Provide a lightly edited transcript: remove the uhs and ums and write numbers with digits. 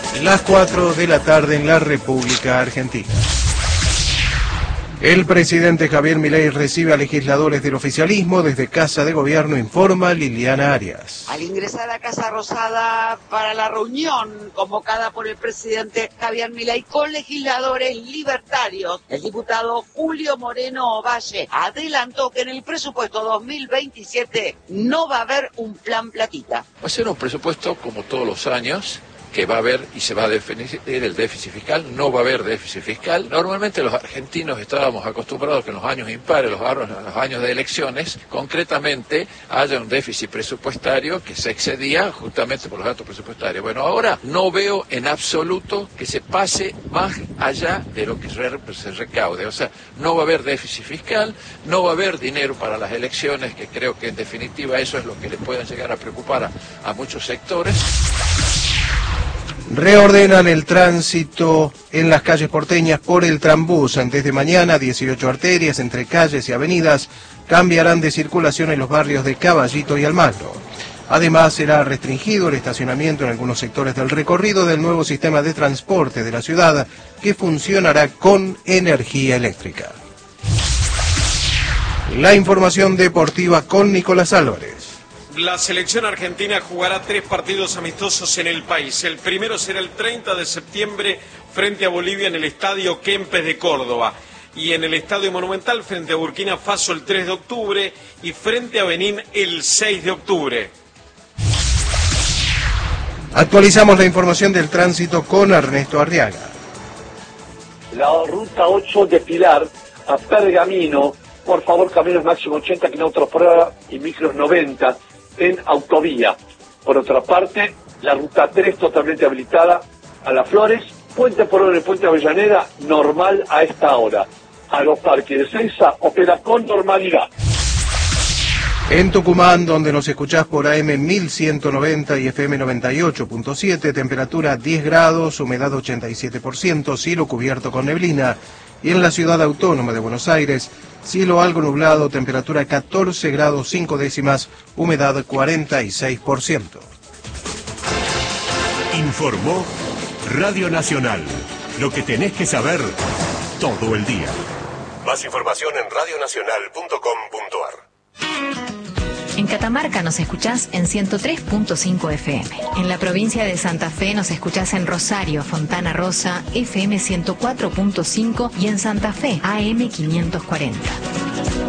Las 4 de la tarde en la República Argentina. El presidente Javier Milei recibe a legisladores del oficialismo desde Casa de Gobierno, informa Liliana Arias. Al ingresar a Casa Rosada para la reunión convocada por el presidente Javier Milei con legisladores libertarios, el diputado Julio Moreno Ovalle adelantó que en el presupuesto 2027 no va a haber un plan platita. Va a ser un presupuesto como todos los años, que va a haber y se va a definir el déficit fiscal. No va a haber déficit fiscal. Normalmente los argentinos estábamos acostumbrados que en los años impares, los años de elecciones, concretamente haya un déficit presupuestario que se excedía justamente por los gastos presupuestarios. Bueno, ahora no veo en absoluto que se pase más allá de lo que se recaude. O sea, no va a haber déficit fiscal, no va a haber dinero para las elecciones, que creo que en definitiva eso es lo que le puede llegar a preocupar a muchos sectores. Reordenan el tránsito en las calles porteñas por el tranbús. Desde mañana, 18 arterias entre calles y avenidas cambiarán de circulación en los barrios de Caballito y Almagro. Además, será restringido el estacionamiento en algunos sectores del recorrido del nuevo sistema de transporte de la ciudad, que funcionará con energía eléctrica. La información deportiva con Nicolás Álvarez. La selección argentina jugará 3 partidos amistosos en el país. El primero será el 30 de septiembre frente a Bolivia en el Estadio Kempes de Córdoba. Y en el Estadio Monumental frente a Burkina Faso el 3 de octubre y frente a Benín el 6 de octubre. Actualizamos la información del tránsito con Ernesto Arriaga. La ruta 8 de Pilar a Pergamino, por favor, caminos máximo 80 km por hora y micros 90 en autovía. Por otra parte, la ruta 3 totalmente habilitada a Las Flores, Puente Porón y Puente Avellaneda, normal a esta hora. Aeroparque de Ezeiza opera con normalidad. En Tucumán, donde nos escuchás por AM 1190 y FM 98.7, temperatura 10 grados, humedad 87%, cielo cubierto con neblina. Y en la ciudad autónoma de Buenos Aires, cielo algo nublado, temperatura 14 grados 5 décimas, humedad 46%. Informó Radio Nacional. Lo que tenés que saber todo el día. Más información en radionacional.com.ar. En Catamarca nos escuchás en 103.5 FM. En la provincia de Santa Fe nos escuchás en Rosario, Fontana Rosa, FM 104.5 y en Santa Fe, AM 540.